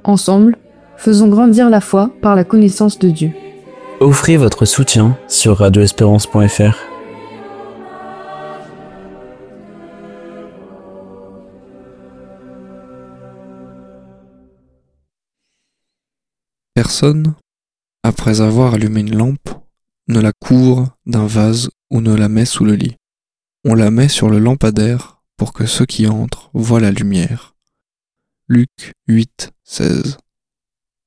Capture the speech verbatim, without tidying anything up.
Ensemble, faisons grandir la foi par la connaissance de Dieu. Offrez votre soutien sur radio espérance point f r. Personne, après avoir allumé une lampe, ne la couvre d'un vase ou ne la met sous le lit. On la met sur le lampadaire pour que ceux qui entrent voient la lumière. Luc huit, seize.